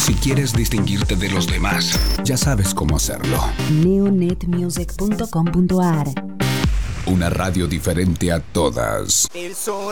Si quieres distinguirte de los demás, ya sabes cómo hacerlo. neonetmusic.com.ar. Una radio diferente a todas. El sol